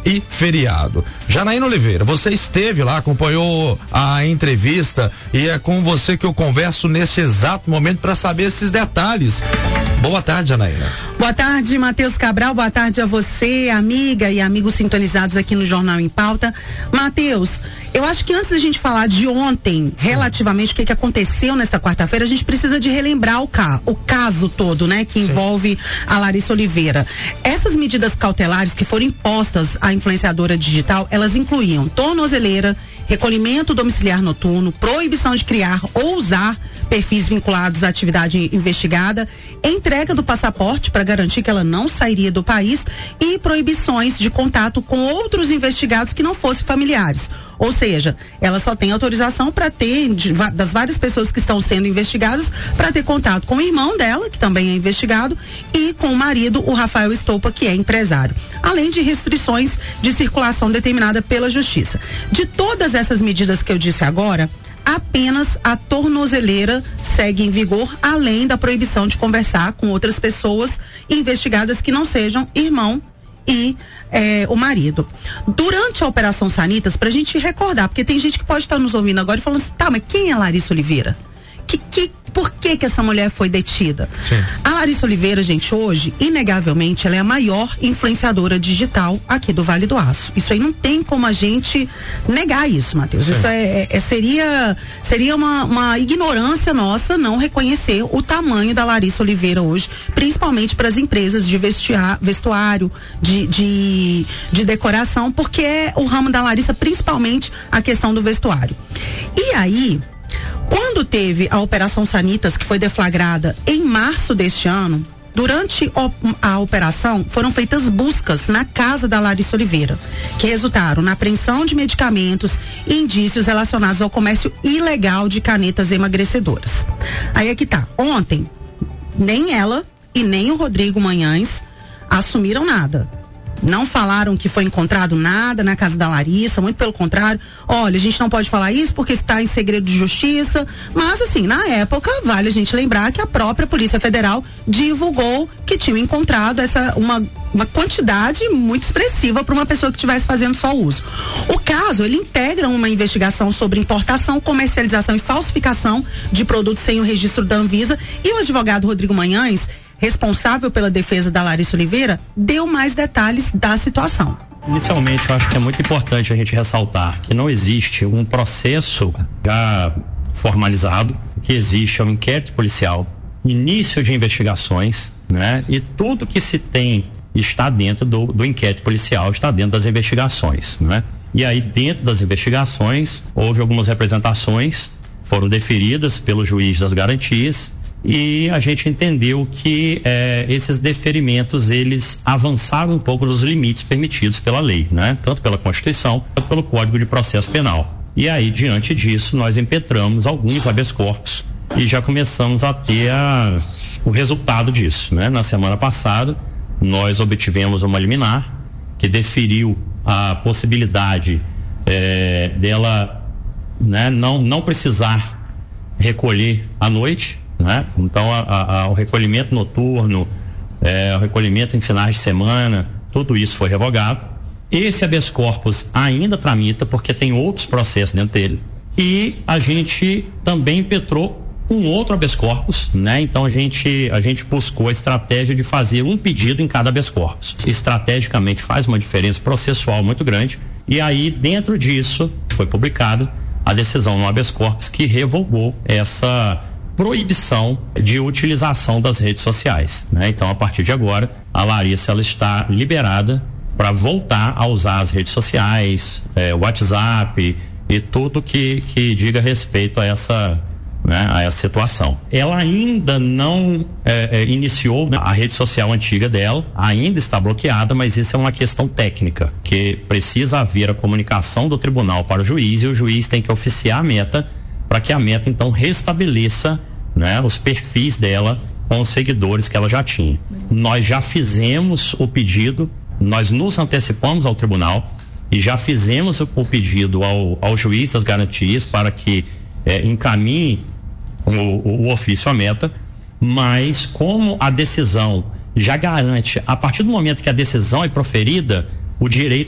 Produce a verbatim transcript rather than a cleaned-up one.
e feriado. Janaína Oliveira, você esteve lá, acompanhou a entrevista e é com você que eu converso nesse exato momento para saber esses detalhes. Boa tarde, Janaína. Boa tarde, Matheus Cabral, boa tarde a você, amiga e amigos sintonizados aqui no Jornal em Pauta. Matheus, eu acho que antes da gente falar de ontem, relativamente o que, que aconteceu nesta quarta-feira, a gente precisa de relembrar o, ca, o caso todo, né, que Sim. envolve a Larissa Oliveira. Essas medidas cautelares que foram impostas à influenciadora digital, elas incluíam tornozeleira, recolhimento domiciliar noturno, proibição de criar ou usar perfis vinculados à atividade investigada, entrega do passaporte para garantir que ela não sairia do país e proibições de contato com outros investigados que não fossem familiares. Ou seja, ela só tem autorização para ter, de, das várias pessoas que estão sendo investigadas, para ter contato com o irmão dela, que também é investigado, e com o marido, o Rafael Estopa, que é empresário. Além de restrições de circulação determinada pela Justiça. De todas essas medidas que eu disse agora, apenas a tornozeleira segue em vigor, além da proibição de conversar com outras pessoas investigadas que não sejam irmão e é, o marido. Durante a Operação Sanitas, pra gente recordar, porque tem gente que pode estar nos ouvindo agora e falando assim, tá, mas quem é Larissa Oliveira? Que, que, por que que essa mulher foi detida? Sim. A Larissa Oliveira, gente, hoje, inegavelmente, ela é a maior influenciadora digital aqui do Vale do Aço. Isso aí não tem como a gente negar isso, Matheus. Sim. Isso é, é, seria, seria uma, uma ignorância nossa não reconhecer o tamanho da Larissa Oliveira hoje, principalmente para as empresas de vestia, vestuário, de, de, de decoração, porque é o ramo da Larissa, principalmente a questão do vestuário. E aí, quando teve a Operação Sanitas, que foi deflagrada em março deste ano, durante a operação foram feitas buscas na casa da Larissa Oliveira, que resultaram na apreensão de medicamentos e indícios relacionados ao comércio ilegal de canetas emagrecedoras. Aí é que tá. Ontem, nem ela e nem o Rodrigo Manhães assumiram nada. Não falaram que foi encontrado nada na casa da Larissa, muito pelo contrário. Olha, a gente não pode falar isso porque está em segredo de justiça, mas assim, na época, vale a gente lembrar que a própria Polícia Federal divulgou que tinha encontrado essa, uma, uma quantidade muito expressiva para uma pessoa que estivesse fazendo só uso. O caso, ele integra uma investigação sobre importação, comercialização e falsificação de produtos sem o registro da Anvisa, e o advogado Rodrigo Manhães, responsável pela defesa da Larissa Oliveira, deu mais detalhes da situação. Inicialmente, eu acho que é muito importante a gente ressaltar que não existe um processo já formalizado, que existe um inquérito policial, início de investigações, né? E tudo que se tem está dentro do, do inquérito policial, está dentro das investigações, né? E aí, dentro das investigações, houve algumas representações, foram deferidas pelo juiz das garantias, e a gente entendeu que eh, esses deferimentos, eles avançaram um pouco dos limites permitidos pela lei, né? Tanto pela Constituição quanto pelo Código de Processo Penal. E aí, diante disso, nós impetramos alguns habeas corpus e já começamos a ter a, o resultado disso, né? Na semana passada, nós obtivemos uma liminar que deferiu a possibilidade eh, dela, né, não, não precisar recolher à noite, né? Então a, a, o recolhimento noturno, é, o recolhimento em finais de semana, tudo isso foi revogado. Esse habeas corpus ainda tramita porque tem outros processos dentro dele, e a gente também impetrou um outro habeas corpus, né? Então a gente, a gente buscou a estratégia de fazer um pedido em cada habeas corpus. Estrategicamente faz uma diferença processual muito grande, e aí dentro disso foi publicada a decisão no habeas corpus que revogou essa proibição de utilização das redes sociais, né? Então, a partir de agora, a Larissa, ela está liberada para voltar a usar as redes sociais, é, WhatsApp e tudo que, que diga respeito a essa, né, a essa situação. Ela ainda não é, é, iniciou, né, a rede social antiga dela, ainda está bloqueada, mas isso é uma questão técnica, que precisa haver a comunicação do tribunal para o juiz, e o juiz tem que oficiar a meta para que a meta então restabeleça, né, os perfis dela com os seguidores que ela já tinha. Nós já fizemos o pedido, nós nos antecipamos ao tribunal e já fizemos o, o pedido ao, ao juiz das garantias para que é, encaminhe o, o, o ofício à meta, mas como a decisão já garante, a partir do momento que a decisão é proferida, o direito